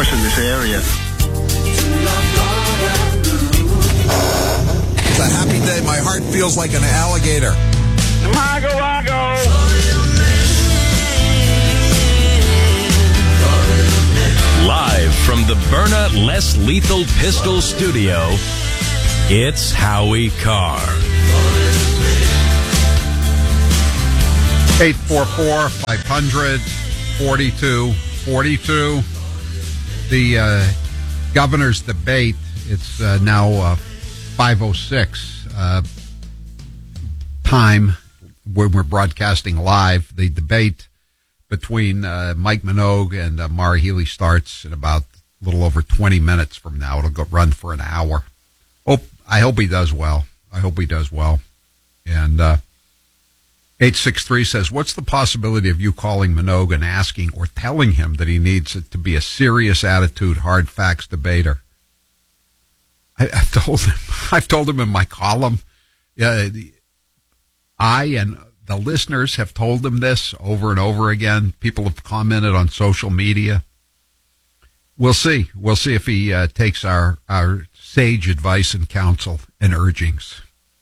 course, in this area. It's a happy day. My heart feels like an alligator. Mago, Mago. Live from the Byrna Less Lethal Pistol Studio, it's Howie Carr. 844-500-4242. The governor's debate, it's now 5:06 time when we're broadcasting live. The debate between Mike Minogue and Maura Healey starts in about a little over 20 minutes from now. It'll run for an hour. I hope he does well. And 863 says, what's the possibility of you calling Minogue and asking or telling him that he needs it to be a serious attitude, hard facts debater? I've told him in my column. I and the listeners have told him this over and over again. People have commented on social media. We'll see. We'll see if he takes our sage advice and counsel and urgings.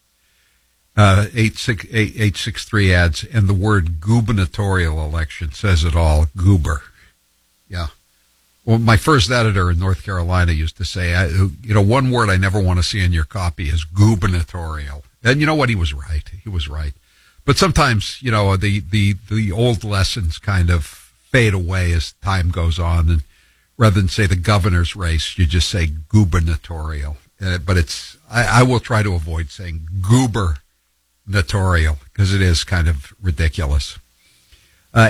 863 adds, and the word gubernatorial election says it all. Goober. Yeah. Well, my first editor in North Carolina used to say, one word I never want to see in your copy is gubernatorial. And you know what? He was right. But sometimes, the old lessons kind of fade away as time goes on. And rather than say the governor's race, you just say gubernatorial. But I will try to avoid saying gubernatorial because it is kind of ridiculous.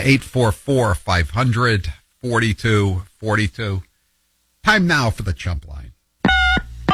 844-500-4242. Time now for the Chump Line.